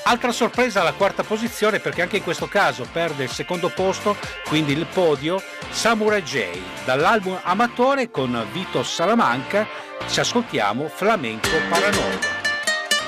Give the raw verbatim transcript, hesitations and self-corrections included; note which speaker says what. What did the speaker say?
Speaker 1: Altra sorpresa alla quarta posizione, perché anche in questo caso perde il secondo posto, quindi il podio, Samurai J. Dall'album Amatore con Vito Salamanca ci ascoltiamo Flamenco Paranoia.